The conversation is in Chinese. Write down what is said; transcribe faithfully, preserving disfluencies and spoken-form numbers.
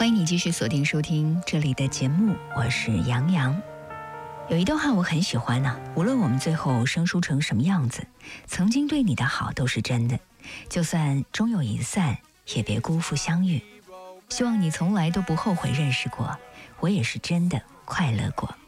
欢迎你继续锁定收听这里的节目，我是杨洋。有一段话我很喜欢呢、啊，无论我们最后生疏成什么样子，曾经对你的好都是真的，就算终有一散，也别辜负相遇。希望你从来都不后悔认识过，我也是真的快乐过。